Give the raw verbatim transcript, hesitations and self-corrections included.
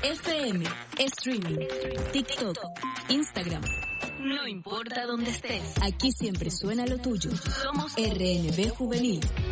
F M, streaming, TikTok, Instagram. No importa dónde estés. Aquí siempre suena lo tuyo. Somos R N B Juvenil.